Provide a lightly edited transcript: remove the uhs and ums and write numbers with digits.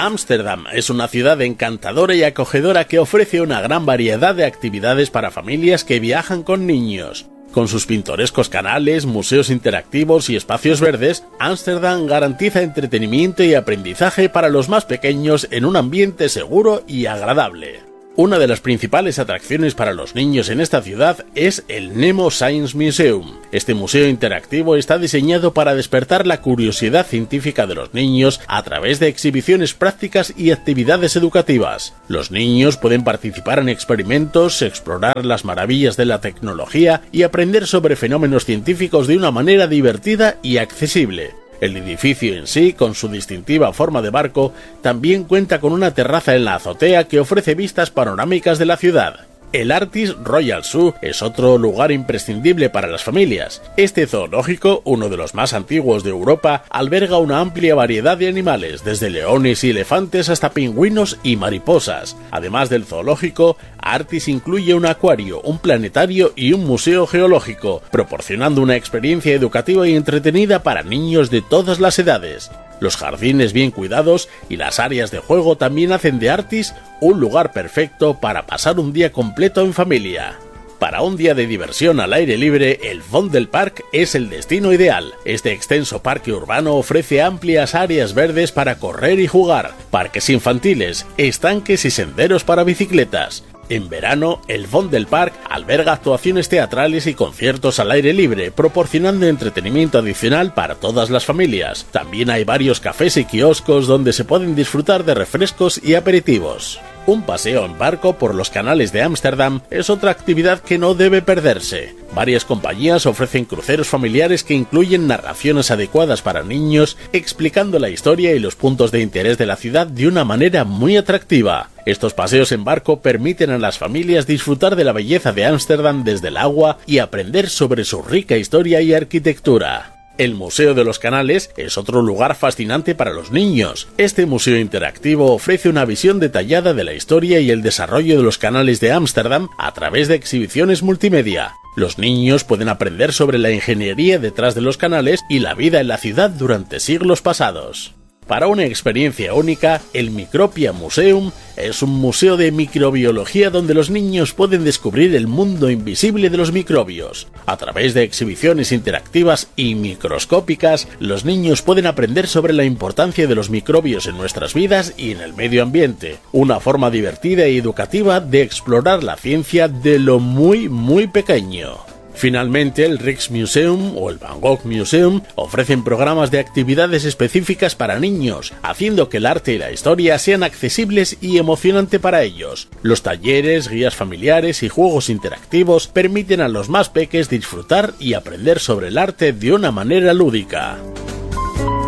Ámsterdam es una ciudad encantadora y acogedora que ofrece una gran variedad de actividades para familias que viajan con niños. Con sus pintorescos canales, museos interactivos y espacios verdes, Ámsterdam garantiza entretenimiento y aprendizaje para los más pequeños en un ambiente seguro y agradable. Una de las principales atracciones para los niños en esta ciudad es el Nemo Science Museum. Este museo interactivo está diseñado para despertar la curiosidad científica de los niños a través de exhibiciones prácticas y actividades educativas. Los niños pueden participar en experimentos, explorar las maravillas de la tecnología y aprender sobre fenómenos científicos de una manera divertida y accesible. El edificio en sí, con su distintiva forma de barco, también cuenta con una terraza en la azotea que ofrece vistas panorámicas de la ciudad. El Arctic Royal Zoo es otro lugar imprescindible para las familias. Este zoológico, uno de los más antiguos de Europa, alberga una amplia variedad de animales, desde leones y elefantes hasta pingüinos y mariposas. Además del zoológico, Arctic incluye un acuario, un planetario y un museo geológico, proporcionando una experiencia educativa y entretenida para niños de todas las edades. Los jardines bien cuidados y las áreas de juego también hacen de Arctic un lugar perfecto para pasar un día completo en familia. Para un día de diversión al aire libre, el Vondelpark es el destino ideal. Este extenso parque urbano ofrece amplias áreas verdes para correr y jugar, parques infantiles, estanques y senderos para bicicletas. En verano, el Vondelpark alberga actuaciones teatrales y conciertos al aire libre, proporcionando entretenimiento adicional para todas las familias. También hay varios cafés y kioscos donde se pueden disfrutar de refrescos y aperitivos. Un paseo en barco por los canales de Ámsterdam es otra actividad que no debe perderse. Varias compañías ofrecen cruceros familiares que incluyen narraciones adecuadas para niños, explicando la historia y los puntos de interés de la ciudad de una manera muy atractiva. Estos paseos en barco permiten a las familias disfrutar de la belleza de Ámsterdam desde el agua y aprender sobre su rica historia y arquitectura. El Museo de los Canales es otro lugar fascinante para los niños. Este museo interactivo ofrece una visión detallada de la historia y el desarrollo de los canales de Ámsterdam a través de exhibiciones multimedia. Los niños pueden aprender sobre la ingeniería detrás de los canales y la vida en la ciudad durante siglos pasados. Para una experiencia única, el Micropia Museum es un museo de microbiología donde los niños pueden descubrir el mundo invisible de los microbios. A través de exhibiciones interactivas y microscópicas, los niños pueden aprender sobre la importancia de los microbios en nuestras vidas y en el medio ambiente. Una forma divertida y educativa de explorar la ciencia de lo muy pequeño. Finalmente, el Rijksmuseum o el Van Gogh Museum ofrecen programas de actividades específicas para niños, haciendo que el arte y la historia sean accesibles y emocionantes para ellos. Los talleres, guías familiares y juegos interactivos permiten a los más peques disfrutar y aprender sobre el arte de una manera lúdica.